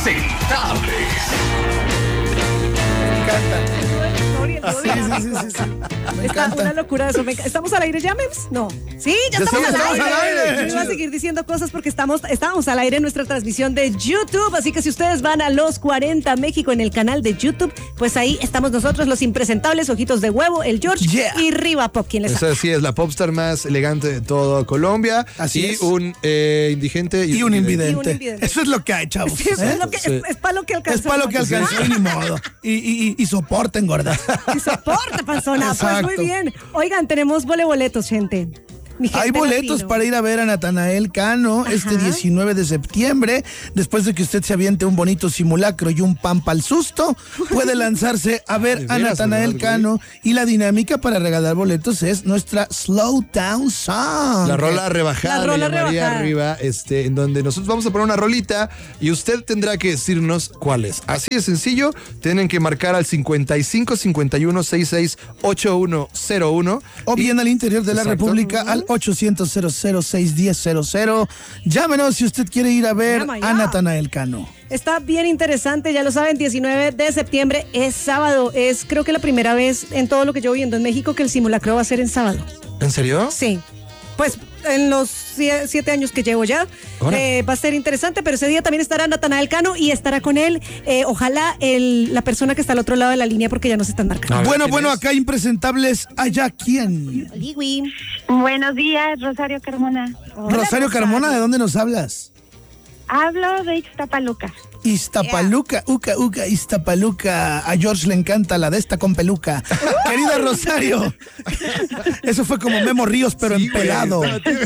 impresentables. Me encanta. Sí. Está una locura eso. ¿Estamos al aire ya, Mems? No. Sí, ya estamos al aire. Yo voy a seguir diciendo cosas porque estamos al aire en nuestra transmisión de YouTube. Así que si ustedes van a Los 40 México en el canal de YouTube, pues ahí estamos nosotros, los impresentables, Ojitos de Huevo, el George y Riva Pop. ¿Quién les Esa habla? sí es la popstar más elegante de todo Colombia. Así es. Un indigente Y un invidente. invidente. Eso es lo que hay, chavos. Sí, es para lo que alcanzó. Es para lo que alcanzó y ni modo. Y soporten, gorda. Y soporta, panzona. Pues Exacto. muy bien. Oigan, tenemos boletos, gente. Mi gente Hay boletos latino. para ir a ver a Natanael Cano este 19 de septiembre. Después de que usted se aviente un bonito simulacro y un pan pa'l susto, puede lanzarse a ver De a veras, Natanael ¿verdad, Cano. Y la dinámica para regalar boletos es nuestra Slow Down Song. La rola rebajada La rola de María rebajada. Arriba, en donde nosotros vamos a poner una rolita y usted tendrá que decirnos cuál es. Así de sencillo, tienen que marcar al 55 51 66 8101 O bien al interior de la Exacto. República al 800-00-610-00. Llámenos si usted quiere ir a ver Llama ya. a Natanael Cano. Está bien interesante, ya lo saben, 19 de septiembre es sábado. Es creo que la primera vez en todo lo que yo viendo en México que el simulacro va a ser en sábado. ¿En serio? Sí. Pues en los 7 años que llevo ya, Ahora. va a ser interesante, pero ese día también estará Natanael Cano y estará con él, ojalá la persona que está al otro lado de la línea porque ya nos están marcando. A ver, Bueno, ¿quién es? acá impresentables, allá quién. Ligui. Buenos días, Rosario Carmona. Hola, Rosario Carmona, ¿de dónde nos hablas? Hablo de Ixtapaluca. Iztapaluca, uca, Iztapaluca. A George le encanta la de esta con peluca. Querida Rosario, eso fue como Memo Ríos, pero Sí, güey, empelado.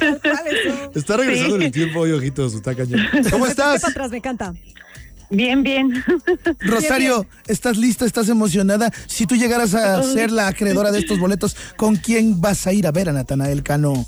Está regresando en el tiempo hoy, ojitos, está cañón. ¿Cómo estás? Para atrás, me encanta. Bien, bien. Rosario, ¿estás lista? ¿Estás emocionada? Si tú llegaras a ser la acreedora de estos boletos, ¿con quién vas a ir a ver a Natanael Cano?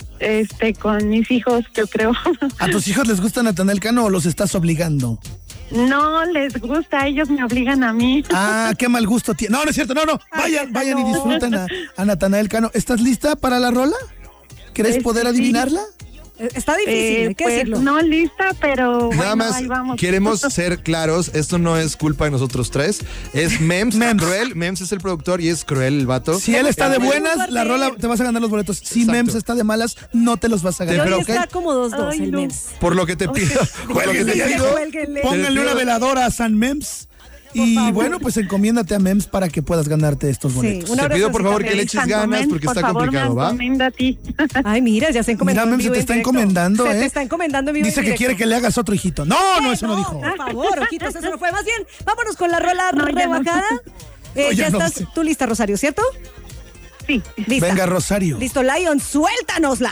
Con mis hijos, yo creo. ¿A tus hijos les gusta Natanael Cano o los estás obligando? No les gusta, ellos me obligan a mí. Ah, qué mal gusto tiene. No, no es cierto, no. Vayan y disfruten a Natanael Cano. ¿Estás lista para la rola? ¿Querés poder sí. adivinarla? Está difícil, hay que Pues decirlo. no lista, pero Nada bueno, más ahí vamos. queremos ser claros, esto no es culpa de nosotros tres, es Mems, Cruel, Mems es el productor y es cruel el vato. Si él está de Muy buenas, fuerte. la rola te vas a ganar los boletos. Si Exacto. Mems está de malas, no te los vas a Y ganar. hoy ¿ok? está como 2-2 Ay, el no. Mems. Por lo que te pido, por lo que te pido, Cuélguenle. Pónganle una veladora a San Mems. Y favor. bueno, pues encomiéndate a Mems para que puedas ganarte estos Sí, boletos. un te pido por abrazo, favor sí, que le también. eches ganas porque Por está favor, complicado, me ¿va? encomienda a ti. Ay, mira, ya se encomendó. Mira, en Mems, se vivo te y en está directo. encomendando, Se te ¿eh? está encomendando en vivo y Dice en que directo. quiere que le hagas otro hijito. No, eso no dijo. Por favor, ojitos, eso no fue. Más bien, vámonos con la rola No, ya no. rebajada. No, ya ya no estás sé. tú lista, Rosario, ¿cierto? Sí. Lista. Venga, Rosario. Listo, Lion, suéltanosla.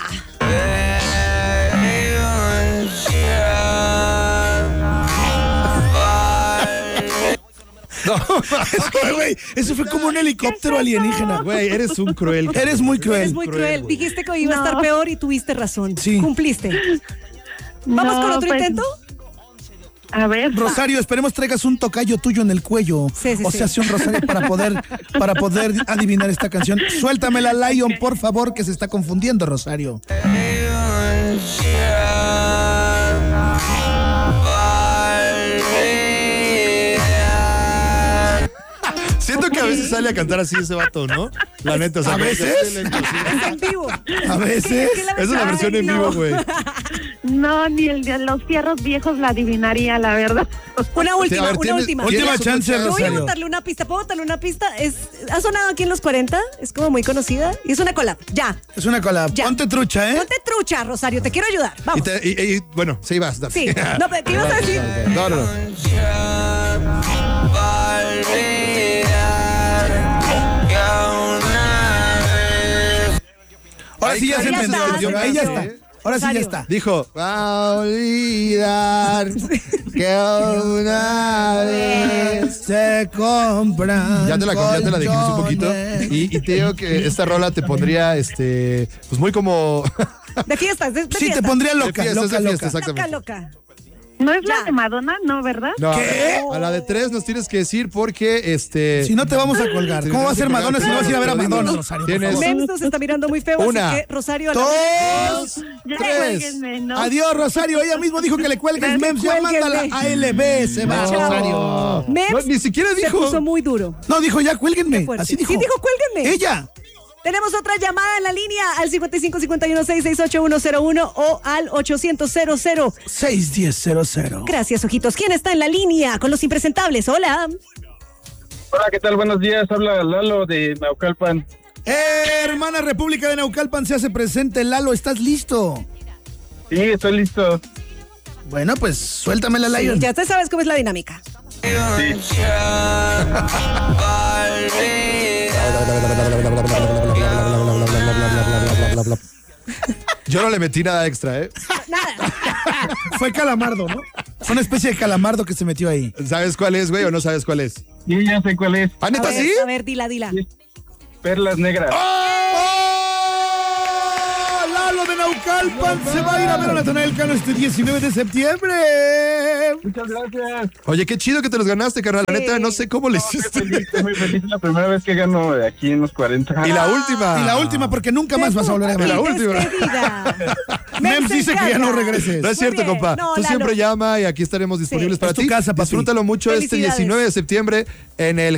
No, Eso fue como un helicóptero alienígena. güey, eres un cruel. Eres muy cruel. Eres muy cruel. güey. Dijiste que hoy iba a No. estar peor y tuviste razón. Sí. Cumpliste. ¿Vamos No, con otro pues, intento? A ver. Rosario, esperemos traigas un tocayo tuyo en el cuello. Sí, sí, o sí. sea, un rosario para poder adivinar esta canción. Suéltamela, Lion, por favor, que se está confundiendo, Rosario. Siento que a veces sale a cantar así ese vato, ¿no? La neta, o sea, ¿A como que veces? hace lento, sí. Es en vivo. A veces. Es una versión en no. vivo, güey. No, ni el de los fierros viejos la adivinaría, la verdad. Una última, a ver, una tienes- última. ¿tienes Última otro chance, Yo voy a Rosario. botarle una pista. ¿Puedo botarle una pista? Ha sonado aquí en los 40. Es como muy conocida. Y es una collab. Ya. Es una collab. Ya. Ponte trucha, ¿eh? Ponte trucha, Rosario. Te quiero ayudar. Y, Vamos. bueno, sí vas. dale. Sí. No, pero ¿qué ibas a decir? No, no, no. Ahora sí ya se Ahí ya entendió. está, Rosario, Ahí ya está. Ahora sí ya Rosario. está. Dijo, va a olvidar que una vez Se compran. ya te la dijimos un poquito. colchones. Y te digo que esta rola te pondría, pues muy como... De fiesta. De Sí, fiesta. te pondría loca, de fiesta, loca, es de fiesta, loca. exactamente. Loca, loca. ¿No es la de Madonna? No, ¿verdad? No, ¿Qué? a la de 3 nos tienes que decir porque Si no te vamos a colgar. ¿Cómo va a ser Madonna si no vas a ir a ver a Madonna, Rosario? por Tienes- favor? Mems nos está mirando muy feo, Una, así que Rosario a la 2, Ya 3. cuélguenme, ¿no? Adiós, Rosario. Ella mismo dijo que le cuelgues, Mems. Ya mándala a ALB. Se va, Chao. Rosario. Mems No, ni siquiera se dijo. puso muy duro. No, dijo ya, cuélguenme. Fuerte. Así dijo. Sí dijo, cuélguenme. Ella. Tenemos otra llamada en la línea al 5551668101 o al 800-00. 6100. Gracias, ojitos. ¿Quién está en la línea con los impresentables? Hola. Hola, ¿qué tal? Buenos días. Habla Lalo de Naucalpan. Hermana República de Naucalpan se hace presente. Lalo, ¿estás listo? Sí, estoy listo. Bueno, pues suéltame la Lion. Ya te sabes cómo es la dinámica. Yo no le metí nada extra, ¿eh? Nada. Fue calamardo, ¿no? Fue una especie de calamardo que se metió ahí. ¿Sabes cuál es, güey, o no sabes cuál es? Sí, ya sé cuál es. ¿Ah, neta, sí? A ver, dila. Perlas negras. Lalo de Naucalpan se va a ir a ver a Natanael Cano este 19 de septiembre. Muchas gracias. Oye, qué chido que te los ganaste, carnal. La Sí. neta, no sé cómo le Estoy hiciste. feliz, estoy muy feliz. Es la primera vez que gano de aquí en los 40 años. Y la última. Y la última, porque nunca más vas a volver a Y ver. la última. Mems dice que ya no regreses. No es cierto, Muy bien. compa. No, Tú Lalo. siempre llama y aquí estaremos disponibles Sí. para Es tu ti. casa, papi. Disfrútalo mucho este Felicidades. 19 de septiembre en el